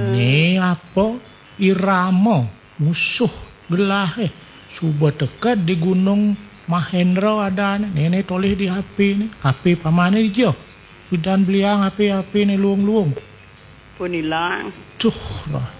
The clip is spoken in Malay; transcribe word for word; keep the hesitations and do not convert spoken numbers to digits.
Ni apa? Irama musuh gelah eh. Cuba dekat di Gunung Mahendra ada ni. Nenek tulis di H P ni. H P paman ni je. Dan beliang H P-H P ni luang-luang. Pun hilang. Tuh lah.